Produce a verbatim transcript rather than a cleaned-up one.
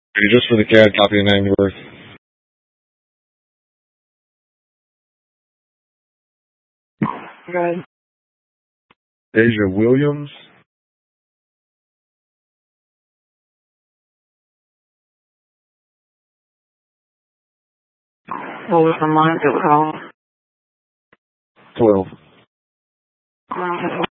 Okay, just for the C A D, copy the name you worth. Good. Asia Williams. What was the month it was all? twelve. Um,